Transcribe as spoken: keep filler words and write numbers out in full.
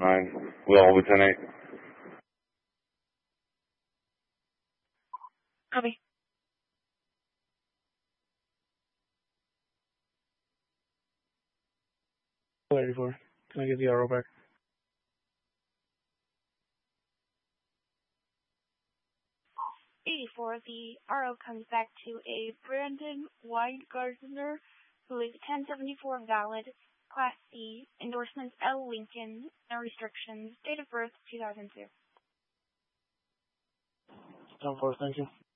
nine. Will, Lieutenant. Copy. eighty-four. Can I get the arrow back? eighty-four, the R O comes back to a Brandon Weingartner, who is ten seventy-four valid, Class C, endorsements L. Lincoln, no restrictions, date of birth two thousand two. ten four, thank you.